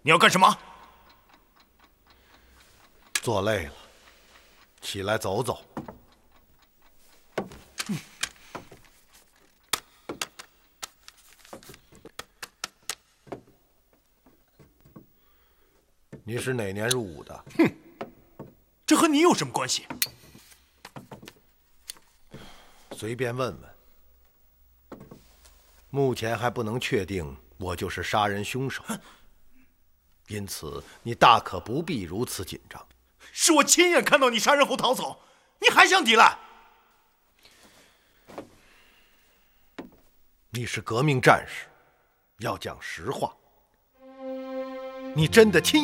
你要干什么？ 坐累了，起来走走。你是哪年入伍的？ 哼，这和你有什么关系？ 随便问问。目前还不能确定我就是杀人凶手，因此你大可不必如此紧张。 是我亲眼看到你杀人后逃走，你还想抵赖？ 你是革命战士，要讲实话。你真的亲